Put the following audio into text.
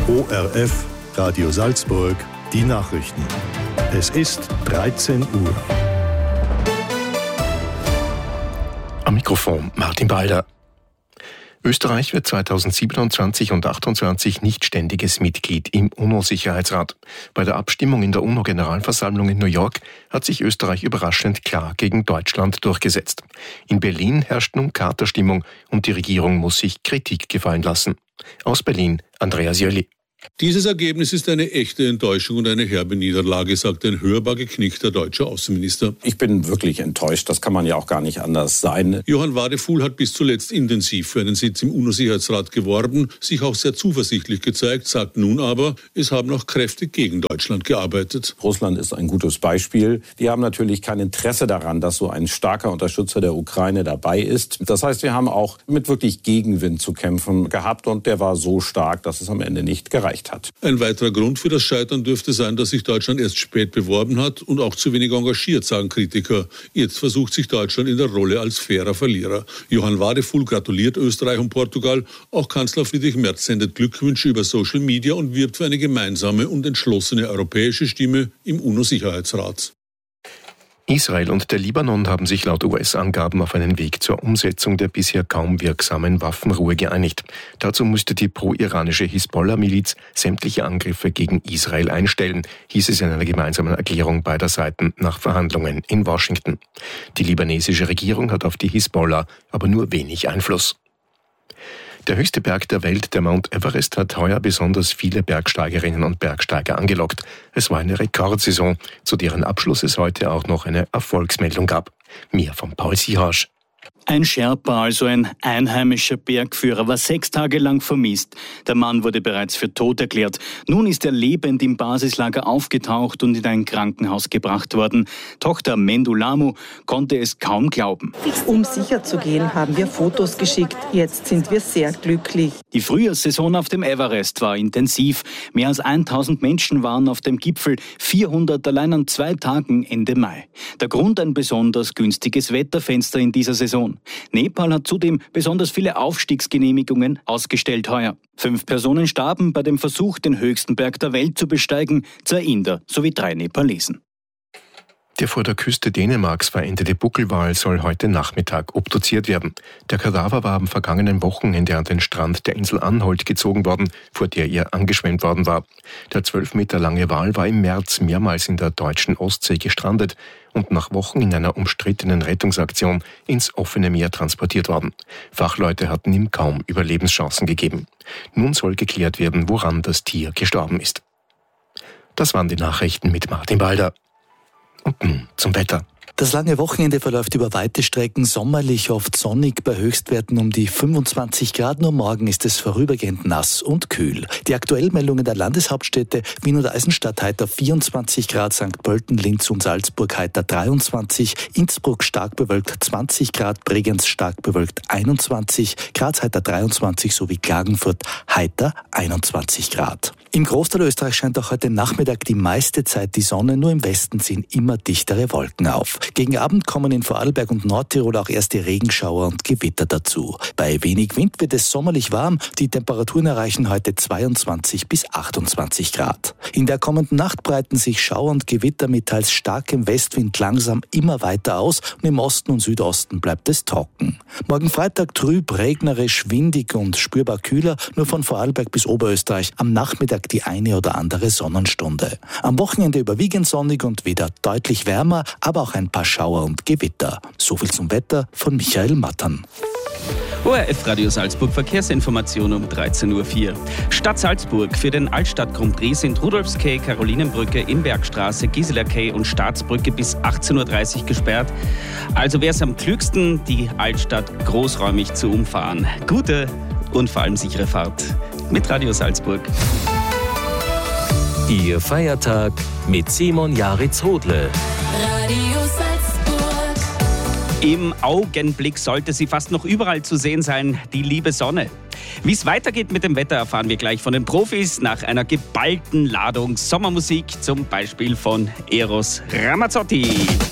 ORF, Radio Salzburg, die Nachrichten. Es ist 13 Uhr. Am Mikrofon Martin Balder. Österreich wird 2027 und 2028 nicht ständiges Mitglied im UNO-Sicherheitsrat. Bei der Abstimmung in der UNO-Generalversammlung in New York hat sich Österreich überraschend klar gegen Deutschland durchgesetzt. In Berlin herrscht nun Katerstimmung und die Regierung muss sich Kritik gefallen lassen. Aus Berlin, Andreas Jöli. Dieses Ergebnis ist eine echte Enttäuschung und eine herbe Niederlage, sagt ein hörbar geknickter deutscher Außenminister. Ich bin wirklich enttäuscht, das kann man ja auch gar nicht anders sein. Johann Wadefuhl hat bis zuletzt intensiv für einen Sitz im UNO-Sicherheitsrat geworben, sich auch sehr zuversichtlich gezeigt, sagt nun aber, es haben auch Kräfte gegen Deutschland gearbeitet. Russland ist ein gutes Beispiel. Die haben natürlich kein Interesse daran, dass so ein starker Unterstützer der Ukraine dabei ist. Das heißt, wir haben auch mit wirklich Gegenwind zu kämpfen gehabt und der war so stark, dass es am Ende nicht gereicht hat. Ein weiterer Grund für das Scheitern dürfte sein, dass sich Deutschland erst spät beworben hat und auch zu wenig engagiert, sagen Kritiker. Jetzt versucht sich Deutschland in der Rolle als fairer Verlierer. Johann Wadefuhl gratuliert Österreich und Portugal. Auch Kanzler Friedrich Merz sendet Glückwünsche über Social Media und wirbt für eine gemeinsame und entschlossene europäische Stimme im UNO-Sicherheitsrat. Israel und der Libanon haben sich laut US-Angaben auf einen Weg zur Umsetzung der bisher kaum wirksamen Waffenruhe geeinigt. Dazu musste die pro-iranische Hisbollah-Miliz sämtliche Angriffe gegen Israel einstellen, hieß es in einer gemeinsamen Erklärung beider Seiten nach Verhandlungen in Washington. Die libanesische Regierung hat auf die Hisbollah aber nur wenig Einfluss. Der höchste Berg der Welt, der Mount Everest, hat heuer besonders viele Bergsteigerinnen und Bergsteiger angelockt. Es war eine Rekordsaison, zu deren Abschluss es heute auch noch eine Erfolgsmeldung gab. Mehr von Paul Siehasch. Ein Sherpa, also ein einheimischer Bergführer, war 6 Tage lang vermisst. Der Mann wurde bereits für tot erklärt. Nun ist er lebend im Basislager aufgetaucht und in ein Krankenhaus gebracht worden. Tochter Mendulamu konnte es kaum glauben. Um sicher zu gehen, haben wir Fotos geschickt. Jetzt sind wir sehr glücklich. Die Frühjahrssaison auf dem Everest war intensiv. Mehr als 1000 Menschen waren auf dem Gipfel, 400 allein an 2 Tagen Ende Mai. Der Grund ein besonders günstiges Wetterfenster in dieser Saison. Nepal hat zudem besonders viele Aufstiegsgenehmigungen ausgestellt heuer. 5 Personen starben bei dem Versuch, den höchsten Berg der Welt zu besteigen, 2 Inder sowie 3 Nepalesen. Der vor der Küste Dänemarks verendete Buckelwal soll heute Nachmittag obduziert werden. Der Kadaver war am vergangenen Wochenende an den Strand der Insel Anholt gezogen worden, vor der er angeschwemmt worden war. Der 12 Meter lange Wal war im März mehrmals in der deutschen Ostsee gestrandet und nach Wochen in einer umstrittenen Rettungsaktion ins offene Meer transportiert worden. Fachleute hatten ihm kaum Überlebenschancen gegeben. Nun soll geklärt werden, woran das Tier gestorben ist. Das waren die Nachrichten mit Martin Balder. Und nun zum Wetter. Das lange Wochenende verläuft über weite Strecken sommerlich, oft sonnig, bei Höchstwerten um die 25 Grad. Nur morgen ist es vorübergehend nass und kühl. Die Aktuellmeldungen der Landeshauptstädte: Wien und Eisenstadt heiter 24 Grad, St. Pölten, Linz und Salzburg heiter 23, Innsbruck stark bewölkt 20 Grad, Bregenz stark bewölkt 21, Graz heiter 23 sowie Klagenfurt heiter 21 Grad. Im Großteil Österreich scheint auch heute Nachmittag die meiste Zeit die Sonne, nur im Westen ziehen immer dichtere Wolken auf. Gegen Abend kommen in Vorarlberg und Nordtirol auch erste Regenschauer und Gewitter dazu. Bei wenig Wind wird es sommerlich warm. Die Temperaturen erreichen heute 22 bis 28 Grad. In der kommenden Nacht breiten sich Schauer und Gewitter mit teils starkem Westwind langsam immer weiter aus und im Osten und Südosten bleibt es trocken. Morgen Freitag trüb, regnerisch, windig und spürbar kühler, nur von Vorarlberg bis Oberösterreich am Nachmittag die eine oder andere Sonnenstunde. Am Wochenende überwiegend sonnig und wieder deutlich wärmer, aber auch ein paar Schauer und Gewitter. Soviel zum Wetter von Michael Mattern. ORF Radio Salzburg Verkehrsinformation um 13.04 Uhr. Stadt Salzburg: Für den Altstadt Grand Prix sind Rudolfskay, Karolinenbrücke, Imbergstraße, Gisela Quai und Staatsbrücke bis 18.30 Uhr gesperrt. Also wäre es am klügsten, die Altstadt großräumig zu umfahren. Gute und vor allem sichere Fahrt mit Radio Salzburg. Ihr Feiertag mit Simon Jaritz-Hodle. Radio Salzburg. Im Augenblick sollte sie fast noch überall zu sehen sein, die liebe Sonne. Wie es weitergeht mit dem Wetter, erfahren wir gleich von den Profis nach einer geballten Ladung Sommermusik, zum Beispiel von Eros Ramazzotti.